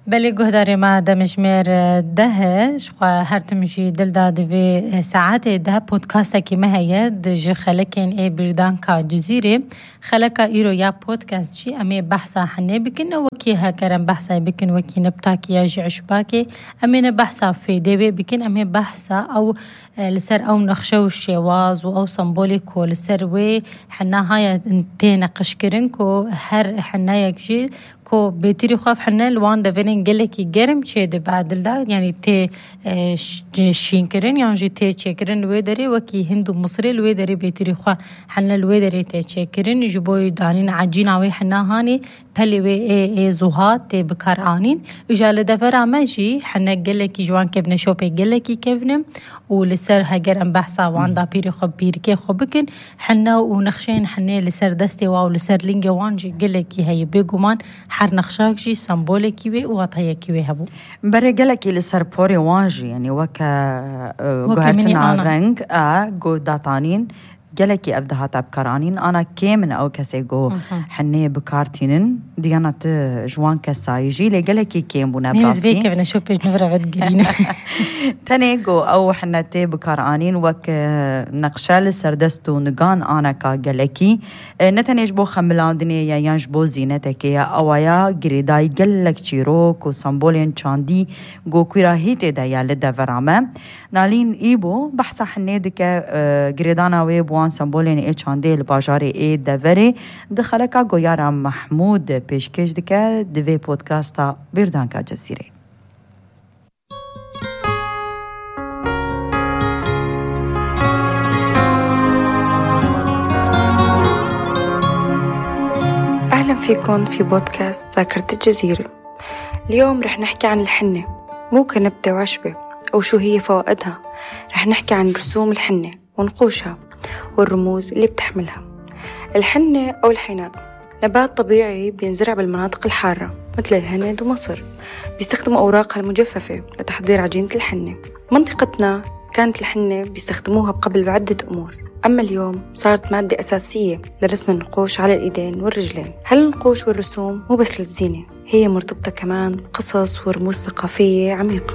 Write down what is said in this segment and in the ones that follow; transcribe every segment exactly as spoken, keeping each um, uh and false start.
بلی گهداری ما دمشمیر ده شخوا هر تمشي دل داده و ساعت ده پودکاسته که مهیه دج خلکین ای بردان کا جزیره خلکا ایرو یا پودکاست چی امی بحثا حنه بکن وکی ها کرم بحثا بکن وکی نبتاکی یا جعشباکی امین بحثا فیده بکن امی بحثا او لسر او نخشو الشواز و او سمبوليك لسر وی حنا های تین قشکرن کو هر حنا یکجی کو بيتري خاف حنا الوان دفنين قلكي جرم شيء بعد ده يعني تي شينكرن يعني جي تي تشكرن الويدري وكي هندو مصري الويدري بيتري خا حنا الويدري تي تشكرن يجبوي دانين عجينا وي حنا هاني بلي وي اي اي زوهات تي بكار انين اجال دفرا ماشي حنا قلكي جوان كبن شوبي قلكي كبن ولسر هاجر ام بحثا وان دا بيري خو بيركي خو بكن حنا ونخشين حنا لسر دستي واو لسر لينجي وانجي قلكي هي بيغمان حر نخشاكجي سمبوليكي وي وطهيكي وي هبو بري قلكي لسر بوري وانجي يعني وكا غارتنا رنگ ا جو داتانين قلكي ابدها تاب كرانين انا كيمن او كسي جو حني بكارتينن ديانات جوان كسايجي لي قلكي كيم بنا براستي نيز بيك بنا شوبي نفرا بدقرين تاني جو او حنتي بكارانين وك نقشال سردستو نغان انا كا قلكي نتنيج بو خملان دنيا يانج بو زينتك يا اويا غريداي قلك تشيروك وسمبولين تشاندي جو كراهيت دايا لدفرامه نالين ايبو بحث حني دك غريدانا وي بوان سمبولين اي تشاندي الباجاري اي دفري دخلك گويارا محمود پیشکش دکه دوی پودکاستا بردان کا جزیره. أهلا فيكم في بودكاست ذاكرة الجزيرة. اليوم رح نحكي عن الحنة، مو كنبتة وعشبة أو شو هي فوائدها. رح نحكي عن رسوم الحنة ونقوشها والرموز اللي بتحملها. الحنة أو الحناء نبات طبيعي بينزرع بالمناطق الحارة مثل الهند ومصر. بيستخدموا أوراقها المجففة لتحضير عجينة الحنة. منطقتنا كانت الحنة بيستخدموها قبل بعدة أمور، أما اليوم صارت مادة أساسية لرسم النقوش على الإيدين والرجلين. هالنقوش والرسوم مو بس للزينة، هي مرتبطة كمان قصص ورموز ثقافية عميقة.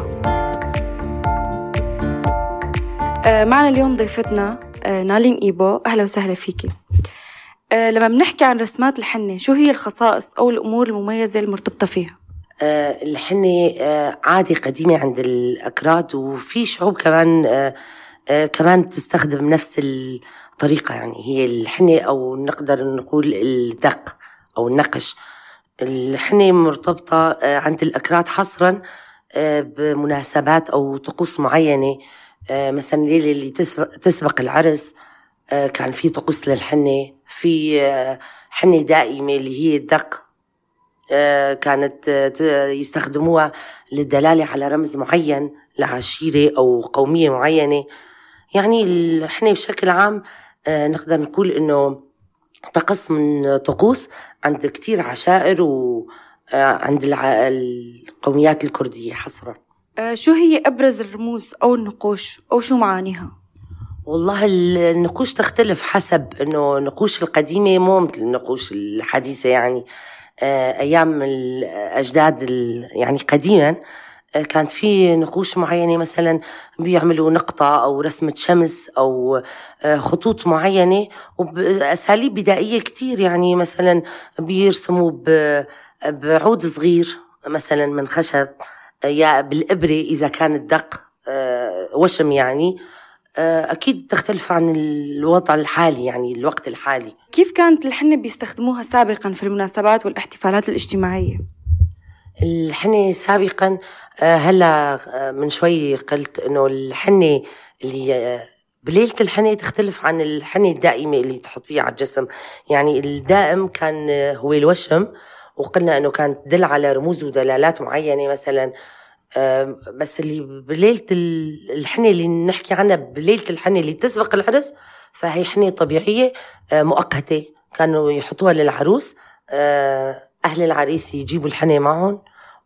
آه معنا اليوم ضيفتنا آه نالين إيبو. أهلا وسهلا فيكي. أه لما بنحكي عن رسمات الحنة شو هي الخصائص أو الأمور المميزة المرتبطة فيها؟ أه الحنة أه عادة قديمة عند الأكراد، وفي شعوب كمان أه أه كمان تستخدم نفس الطريقة. يعني هي الحنة أو نقدر نقول الدق أو النقش. الحنة مرتبطة أه عند الأكراد حصرا أه بمناسبات أو طقوس معينة. أه مثلا الليلة اللي تسبق العرس أه كان في طقوس للحنة. في حنة دائمة اللي هي الدق كانت يستخدموها للدلالة على رمز معين لعشيرة أو قومية معينة. يعني الحنة بشكل عام نقدر نقول إنه طقس من طقوس عند كتير عشائر وعند القوميات الكردية حصرا. شو هي أبرز الرموز أو النقوش أو شو معانيها؟ والله النقوش تختلف حسب إنه النقوش القديمة مو مثل النقوش الحديثة. يعني أيام الأجداد يعني قديما كانت في نقوش معينة، مثلا بيعملوا نقطة أو رسمة شمس أو خطوط معينة وبأساليب بدائية كتير. يعني مثلا بيرسموا بعود صغير مثلا من خشب يا بالإبرة إذا كان الدق وشم. يعني أكيد تختلف عن الوضع الحالي، يعني الوقت الحالي. كيف كانت الحنة بيستخدموها سابقاً في المناسبات والاحتفالات الاجتماعية؟ الحنة سابقاً هلا من شوي قلت إنه الحنة اللي بليلة الحنة تختلف عن الحنة الدائمة اللي تحطيها على الجسم. يعني الدائم كان هو الوشم، وقلنا إنه كانت تدل على رموز ودلالات معينة مثلاً. بس اللي بليلة الحنة اللي نحكي عنها بليلة الحنة اللي تسبق العرس فهي حنة طبيعية مؤقتة كانوا يحطوها للعروس. أهل العريس يجيبوا الحنة معهم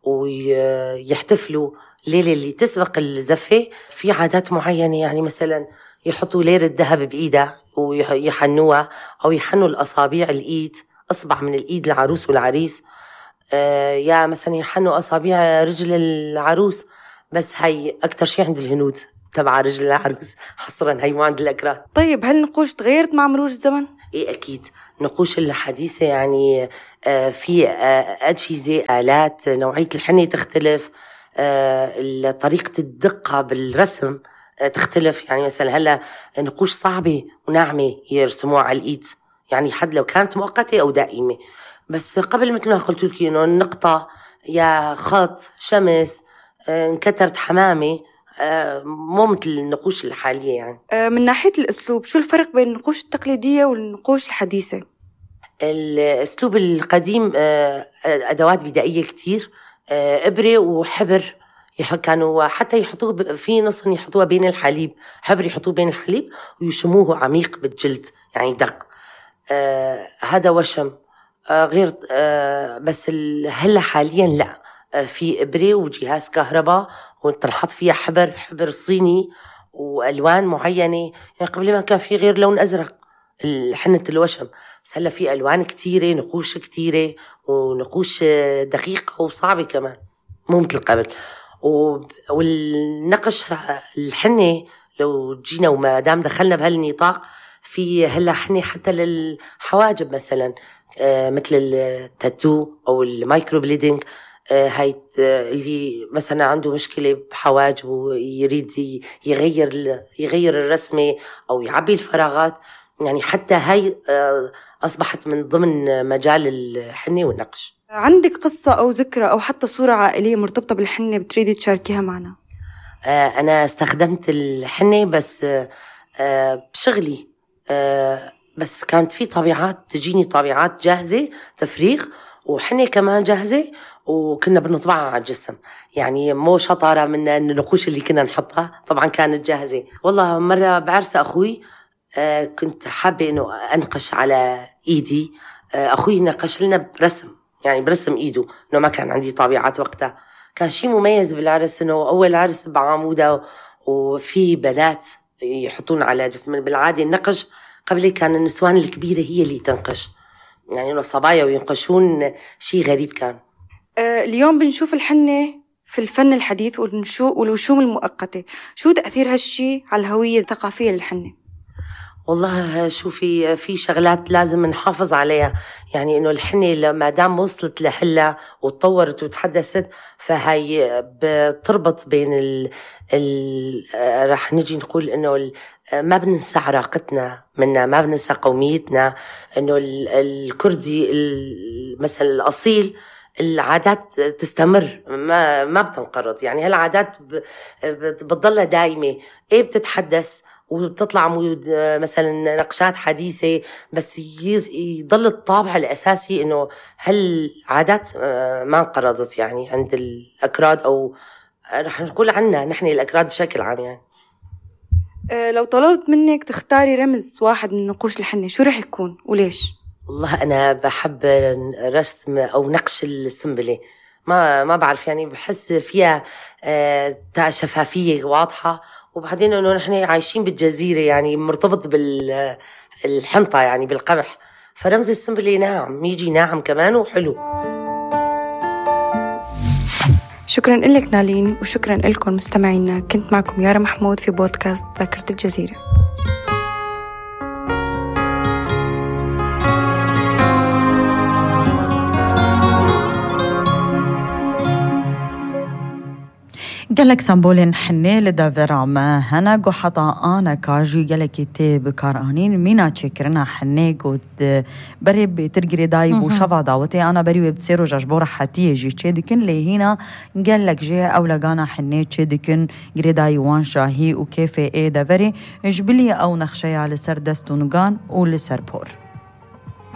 ويحتفلوا ليلة اللي تسبق الزفة. في عادات معينة، يعني مثلا يحطوا ليرة ذهب بإيدها ويحنوها، أو يحنوا الأصابع الإيد، أصبع من الإيد العروس والعريس. آه يا مثلا يحنوا أصابع رجل العروس، بس هاي أكتر شيء عند الهنود تبع رجل العروس حصرا، هاي مو عند الأكراد. طيب هل النقوش تغيرت مع مرور الزمن؟ إيه أكيد، نقوش الحديثة يعني آه في آه أجهزة، آلات، نوعية الحنة تختلف، آه طريقة الدقة بالرسم آه تختلف. يعني مثلا هلا نقوش صعبة وناعمة يرسموها على الإيد، يعني حد لو كانت مؤقتة أو دائمة. بس قبل مثل ما قلت لك إنه النقطة يا خط شمس آه انكترت حمامة، آه مو مثل النقوش الحالية. يعني آه من ناحية الأسلوب شو الفرق بين النقوش التقليدية والنقوش الحديثة؟ الأسلوب القديم آه أدوات بدائية كتير، آه إبرة وحبر، كانوا حتى يحطوه في نص يحطوها بين الحليب، حبر يحطوه بين الحليب ويشموه عميق بالجلد يعني دق. آه هذا وشم آه غير آه بس هلا حاليا لا، آه في إبرة وجهاز كهرباء وتنحط فيها حبر حبر صيني وألوان معينة. يعني قبل ما كان في غير لون أزرق الحنة الوشم، بس هلا في ألوان كتيرة، نقوش كتيرة ونقوش دقيقة وصعبة كمان، مو مثل قبل. والنقش الحنة لو جينا وما دام دخلنا بهالنطاق، في هلا حنة حتى للحواجب مثلا آه مثل التاتو أو المايكرو بليدنج، آه هاي اللي مثلا عنده مشكلة بحواجب ويريد يغير يغير الرسمة أو يعبي الفراغات، يعني حتى هاي أصبحت من ضمن مجال الحنة والنقش. عندك قصة أو ذكرى أو حتى صورة عائلية مرتبطة بالحنة بتريدي تشاركيها معنا؟ أنا استخدمت الحنة بس بشغلي، بس كانت في طابعات تجيني طابعات جاهزة تفريغ وحنة كمان جاهزة، وكنا بنطبعها على الجسم. يعني مو شطارة من النقوش اللي كنا نحطها، طبعا كانت جاهزة. والله مرة بعرس أخوي آه كنت حابة إنه أنقش على إيدي، آه أخوي نقش لنا برسم، يعني برسم إيده، إنه ما كان عندي طابعات وقتها. كان شيء مميز بالعرس، إنه أول عرس بعمودة وفي بنات يحطون على جسم. بالعادة النقش قبل كان النسوان الكبيرة هي اللي تنقش، يعني إنه صبايا وينقشون، شيء غريب كان. آه اليوم بنشوف الحنة في الفن الحديث والوشوم المؤقتة، شو تأثير هالشي على الهوية الثقافية للحنة؟ والله شوفي، في شغلات لازم نحافظ عليها. يعني إنه الحنة لما دام وصلت لهلا وتطورت وتحدثت، فهي بتربط بين ال ال راح نجي نقول إنه ما بننسى عراقتنا منا، ما بننسى قوميتنا. إنه الكردي مثلا الأصيل العادات تستمر، ما ما بتنقرض. يعني هالعادات بتضلها دائمة، إيه بتتحدث وبتطلع مثلا نقشات حديثة، بس يضل الطابع الأساسي إنه هالعادات ما انقرضت يعني عند الأكراد، أو رح نقول عنا نحن الأكراد بشكل عام. يعني أه لو طلبت منك تختاري رمز واحد من نقوش الحنة، شو رح يكون وليش؟ والله أنا بحب رسم أو نقش السنبلة، ما ما بعرف، يعني بحس فيها آه شفافية واضحة، وبعدين إنه نحن عايشين بالجزيرة، يعني مرتبط بالحنطة يعني بالقمح، فرمز السنبلة ناعم، يجي ناعم كمان وحلو. شكرا لك نالين، وشكرا لكم مستمعينا. كنت معكم يارا محمود في بودكاست ذاكرة الجزيرة. قالك سامبولين حنة لدافر ما هنا جو حطا أنا كاجو قالك يتي بكارانين مينا تشكرنا حنة قد بري بترجري دايب وشفا داوتي أنا بري بتصيروا جاجبورة حتيه جي تشيدكن لي هنا قالك جي أو لقانا حنة تشيدكن جري داي وان شاهي وكيف إيه دافري جبلي أو نخشي على سردست ونقان ولسربور.